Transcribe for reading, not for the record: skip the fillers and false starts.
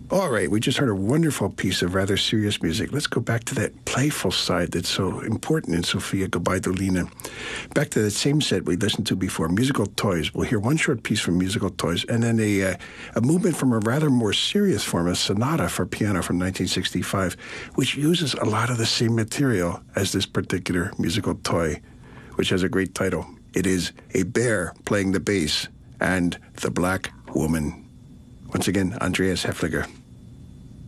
All right, we just heard a wonderful piece of rather serious music. Let's go back to that playful side that's so important in Sofia Gabidolina. Back to that same set we listened to before, Musical Toys. We'll hear one short piece from Musical Toys, and then a movement from a rather more serious form, a sonata for piano from 1965, which uses a lot of the same material as this particular musical toy, which has a great title. It is A Bear Playing the Bass and The Black Woman. Once again, Andreas Hefliger.